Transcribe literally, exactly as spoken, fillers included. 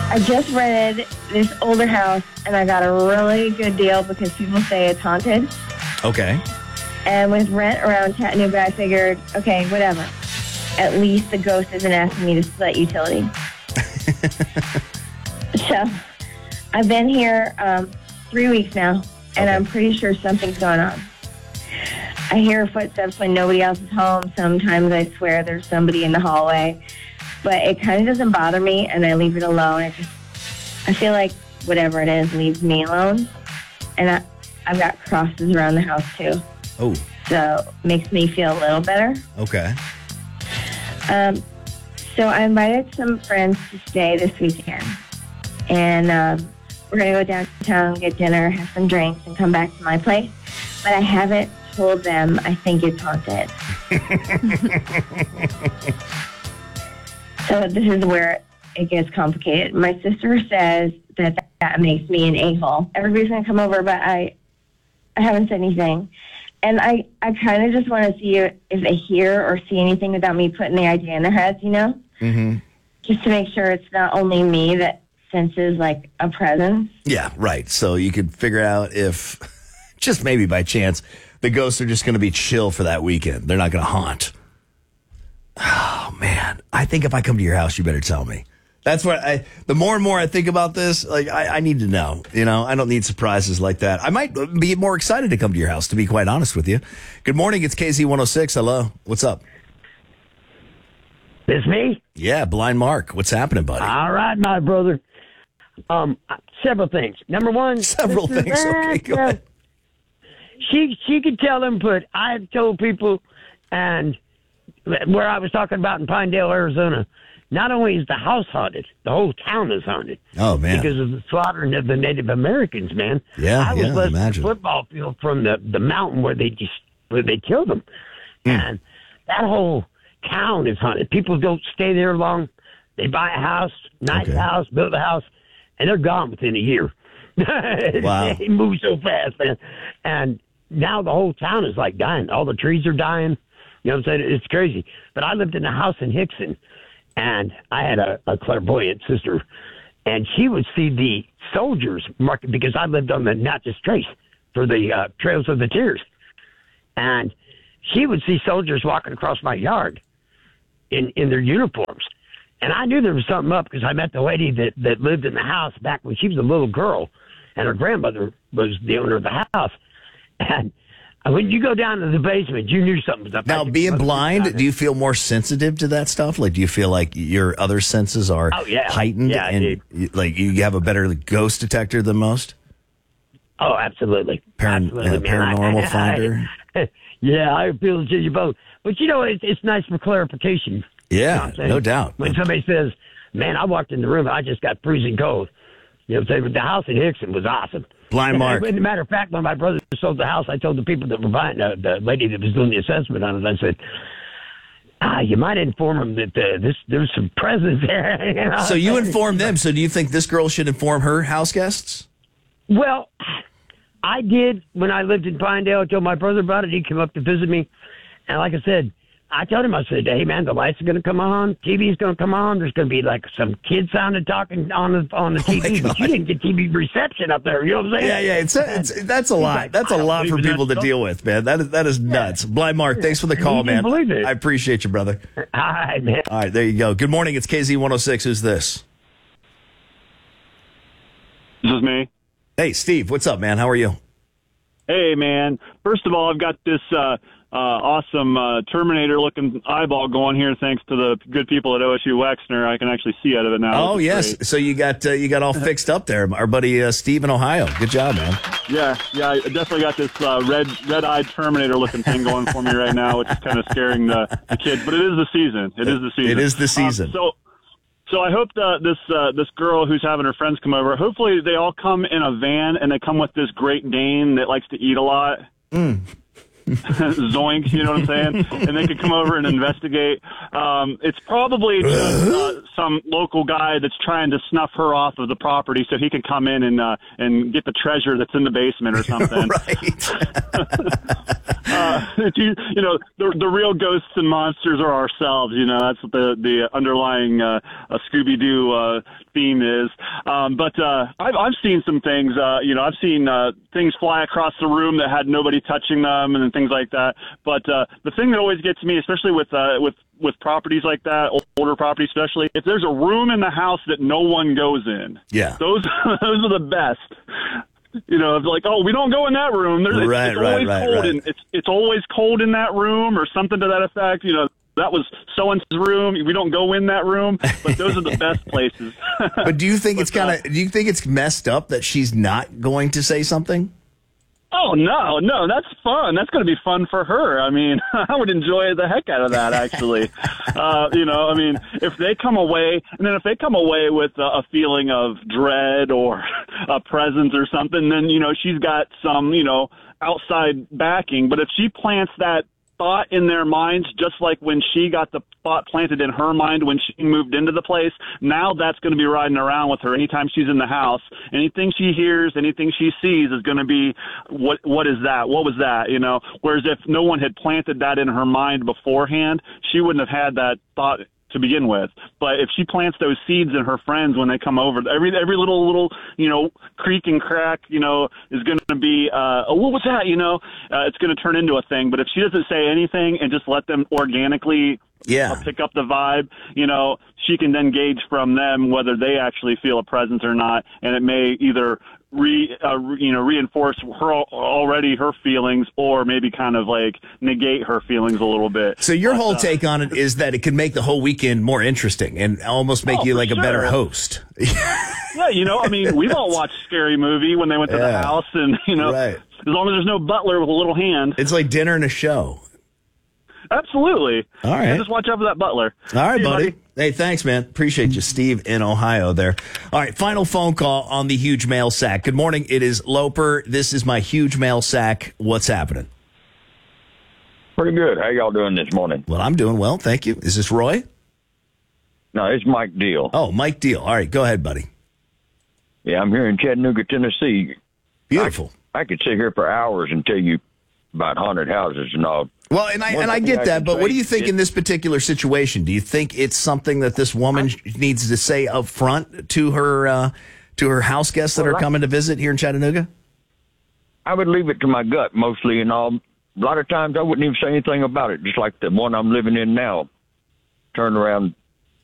I just rented this older house, and I got a really good deal because people say it's haunted. Okay. And with rent around Chattanooga, I figured, okay, whatever. At least the ghost isn't asking me to split utilities. So I've been here um, three weeks now, and Okay. I'm pretty sure something's going on. I hear footsteps when nobody else is home. Sometimes I swear there's somebody in the hallway. But it kind of doesn't bother me, and I leave it alone. I just, I feel like whatever it is leaves me alone. And I, I've got crosses around the house, too. Oh. So it makes me feel a little better. Okay. Um, so I invited some friends to stay this weekend. And um, we're going to go downtown, get dinner, have some drinks, and come back to my place. But I haven't told them I think it's haunted. So this is where it gets complicated. My sister says that that makes me an a-hole. Everybody's going to come over, but I I haven't said anything. And I, I kind of just want to see if they hear or see anything without me putting the idea in their heads, you know? Mm-hmm. Just to make sure it's not only me that senses, like, a presence. Yeah, right. So you could figure out if, just maybe by chance, the ghosts are just going to be chill for that weekend. They're not going to haunt. Oh, man. I think if I come to your house, you better tell me. That's what I, the more and more I think about this, like, I, I need to know. You know, I don't need surprises like that. I might be more excited to come to your house, to be quite honest with you. Good morning. It's K Z one oh six. Hello. What's up? This me? Yeah, Blind Mark. What's happening, buddy? All right, my brother. Um, several things. Number one, Several Sister things. Okay, go Becca, ahead. She she could tell them, but I have told people, and where I was talking about in Pinedale, Arizona, not only is the house haunted, the whole town is haunted. Oh, man. Because of the slaughtering of the Native Americans, man. Yeah, I was yeah, less than imagine. a football field from the, the mountain where they just where they killed them. Mm. And that whole town is haunted. People don't stay there long. They buy a house, nice Okay. house, build a house, and they're gone within a year. Wow. They move so fast, man. And now the whole town is like dying. All the trees are dying. You know what I'm saying? It's crazy. But I lived in a house in Hickson, and I had a, a clairvoyant sister, and she would see the soldiers mark because I lived on the Natchez Trace for the uh, Trails of the Tears. And she would see soldiers walking across my yard in, in their uniforms. And I knew there was something up because I met the lady that, that lived in the house back when she was a little girl, and her grandmother was the owner of the house. And when you go down to the basement, you knew something was up. Now, being blind, do you feel more sensitive to that stuff? Like, do you feel like your other senses are Oh, yeah. heightened, Yeah, I and do. you- like you have a better ghost detector than most? Oh, absolutely. Paran- absolutely, uh, man. paranormal I- I- finder? Yeah, I feel it to you both. But, you know, it's, it's nice for clarification. You know Yeah, what I'm saying? no doubt. When somebody says, man, I walked in the room, I just got freezing cold. You know what I'm saying? But the house in Hickson was awesome. Blind Mark. As a matter of fact, when my brother sold the house, I told the people that were buying, uh, the lady that was doing the assessment on it, I said, ah, you might inform them that uh, this there's some presents there. You know? So you inform them. So do you think this girl should inform her house guests? Well, I did when I lived in Pinedale. I told my brother about it. He came up to visit me. And like I said, I told him, I said, hey, man, the lights are going to come on. T V's going to come on. There's going to be like some kid sounding talking on the on the Oh, T V. my But you God. didn't get T V reception up there. You know what I'm saying? Yeah, yeah. It's, it's that's a lot. like, That's a I don't lot for believe in people that to stuff. deal with, man. That is that is nuts. Blind Mark, thanks for the call, You man. can't believe it. I appreciate you, brother. All right, man. All right, there you go. Good morning. It's K Z one oh six. Who's this? This is me. Hey, Steve. What's up, man? How are you? Hey, man. First of all, I've got this uh, uh, awesome uh, Terminator-looking eyeball going here, thanks to the good people at O S U Wexner. I can actually see out of it now. Oh, which is yes. great. So you got uh, you got all fixed up there. Our buddy uh, Steve in Ohio. Good job, man. Yeah, yeah. I definitely got this uh, red, red-eyed Terminator-looking thing going for me right now, which is kind of scaring the, the kids. But it is the season. It is the season. It is the season. Um, so, so I hope that this uh, this girl who's having her friends come over. Hopefully, they all come in a van and they come with this Great Dane that likes to eat a lot. Mm. zoink, you know what I'm saying? And they could come over and investigate. Um, it's probably just uh, some local guy that's trying to snuff her off of the property so he can come in and uh, and get the treasure that's in the basement or something. Right. uh, you, you know, the, the real ghosts and monsters are ourselves. You know, that's what the, the underlying uh, uh, Scooby-Doo uh, theme is. Um, but uh, I've, I've seen some things. Uh, you know, I've seen uh, things fly across the room that had nobody touching them and things like that. But uh, the thing that always gets me, especially with uh, with with properties like that, older properties especially, if there's a room in the house that no one goes in, yeah, those those are the best. You know, it's like, oh, we don't go in that room. There's, right, it's, it's right, always right, cold right. in, it's it's always cold in that room, or something to that effect. You know, that was so and so's room. We don't go in that room, but those are the best places. But do you think it's But, uh, kind of? Do you think it's messed up that she's not going to say something? Oh, no, no, that's fun. That's going to be fun for her. I mean, I would enjoy the heck out of that, actually. uh, you know, I mean, if they come away, and then if they come away with a, a feeling of dread or a presence or something, then, you know, she's got some, you know, outside backing. But if she plants that thought in their minds, just like when she got the thought planted in her mind when she moved into the place, now that's going to be riding around with her anytime she's in the house. Anything she hears, anything she sees is going to be, what what is that? What was that? You know, whereas if no one had planted that in her mind beforehand, she wouldn't have had that thought to begin with. But if she plants those seeds in her friends when they come over, every every little little you know creak and crack, you know, is going to be uh, oh, what was that? You know, uh, it's going to turn into a thing. But if she doesn't say anything and just let them organically Yeah. uh, pick up the vibe, you know, she can then gauge from them whether they actually feel a presence or not, and it may either re, uh, re you know reinforce her already her feelings, or maybe kind of like negate her feelings a little bit. So your But, whole uh, take on it is that it could make the whole weekend more interesting and almost make Oh, you for like a better sure. host. Yeah, you know, I mean, we've all watched Scary Movie when they went to Yeah. the house, and, you know, Right. as long as there's no butler with a little hand. It's like dinner and a show. Absolutely. All right. Yeah, just watch out for that butler. All right, See you, buddy. Hey, thanks, man. Appreciate you, Steve in Ohio there. All right, final phone call on the huge mail sack. Good morning. It is Loper. This is my huge mail sack. What's happening? Pretty good. How y'all doing this morning? Well, I'm doing well. Thank you. Is this Roy? No, it's Mike Deal. Oh, Mike Deal. All right, go ahead, buddy. Yeah, I'm here in Chattanooga, Tennessee. Beautiful. I could sit here for hours and tell you about haunted houses and all. Well, and I One and I thing get I that, can but what say do you think is- in this particular situation? Do you think it's something that this woman needs to say up front to her uh, to her house guests that Well, are I- coming to visit here in Chattanooga? I would leave it to my gut mostly and all. A lot of times I wouldn't even say anything about it, just like the one I'm living in now. Turn around